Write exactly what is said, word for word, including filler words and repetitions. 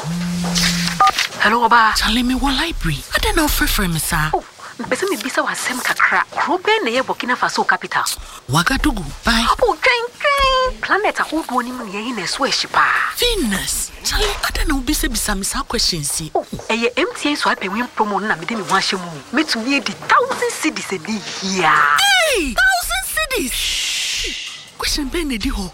Hello, Oba. Charlie, me one library. I don't know for frame, sir. Oh, mpese me bisa wasem kakra. Krobe na ye Burkina Faso capital. Wagadugu. Bye. Oh, train train. Planet ahodo ni mu ne ye na so ehyipa. Venus. Charlie, I don't know bisa bisa me sa questions. Oh, eye M T A so ape win promo na me de me ho ahye mu. Metumi edi thousand cedis edi here. Hey, thousand cedis. Question ben edi ho.